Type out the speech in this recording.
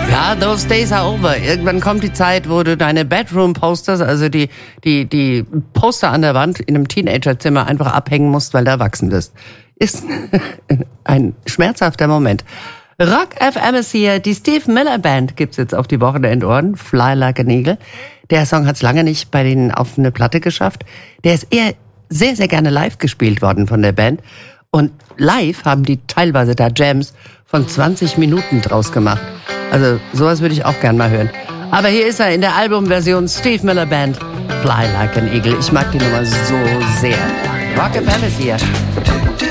Ja, those days are over. Irgendwann kommt die Zeit, wo du deine Bedroom-Posters, also die Poster an der Wand in einem Teenagerzimmer einfach abhängen musst, weil du erwachsen bist. Ist ein schmerzhafter Moment. Rock FM ist hier. Die Steve Miller Band gibt's jetzt auf die Wochenendohren. Fly Like an Eagle. Der Song hat's lange nicht bei denen auf eine Platte geschafft. Der ist eher sehr, sehr gerne live gespielt worden von der Band. Und live haben die teilweise da Jams von 20 Minuten draus gemacht. Also sowas würde ich auch gern mal hören. Aber hier ist er in der Albumversion Steve Miller Band, Fly Like an Eagle. Ich mag die Nummer so sehr. Rock FM ist hier.